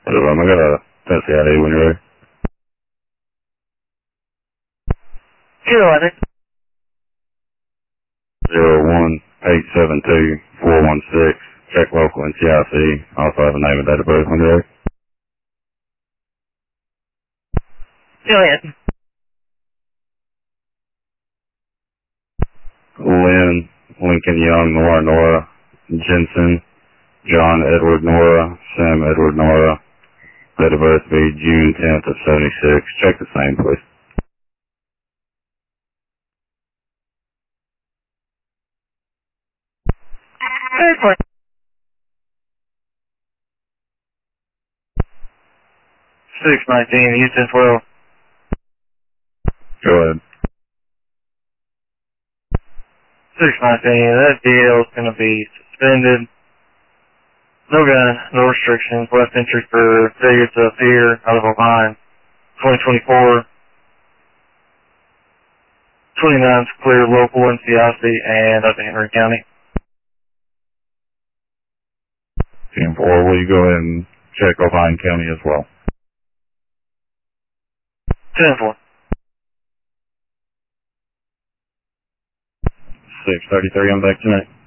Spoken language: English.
I got a Tennessee ID when you're ready. 01872-416. Check local NCIC. Also have a name and date of birth when you're ready. Go ahead. Lynn, Lincoln Young, Nora, Jensen, John Edward Nora, Sam Edward Nora. Date of birth be June 10th of 76. Check the same, please. Very good. 619, Houston 12. Go ahead. 619, that deal is going to be suspended. No gun, no restrictions, left entry for failure to appear out of Ohio. 2024. 29's clear local NCIC and up in Henry County. 10-4, will you go ahead and check Ohio County as well? 10-4. 633 on back tonight.